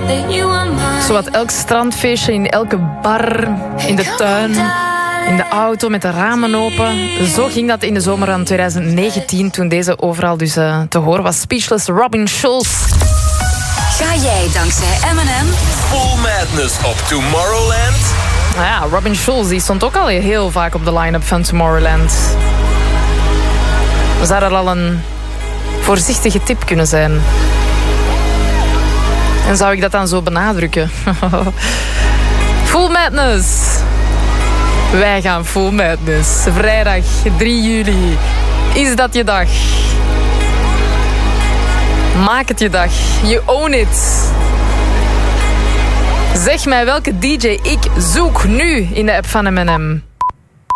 Zowat elk strandfeestje, in elke bar, in de tuin, in de auto met de ramen open. Zo ging dat in de zomer van 2019 toen deze overal dus te horen was. Speechless, Robin Schulz. Ga jij dankzij M&M Full Madness op Tomorrowland? Nou ja, Robin Schulz die stond ook al heel vaak op de line-up van Tomorrowland. Zou dat al een voorzichtige tip kunnen zijn? En zou ik dat dan zo benadrukken? Full Madness. Wij gaan Full Madness. Vrijdag 3 juli. Is dat je dag? Maak het je dag. You own it. Zeg mij welke DJ ik zoek nu in de app van M&M.